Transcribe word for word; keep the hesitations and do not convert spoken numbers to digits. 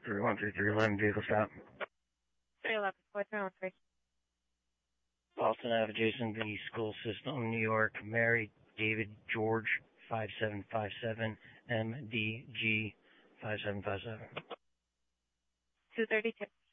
three one three three eleven, vehicle stop. three eleven, four three one three. Boston Ave, Jason, the school system, New York, Mary, David, George, five seven five seven, M D G, five seven five seven. two thirty-two.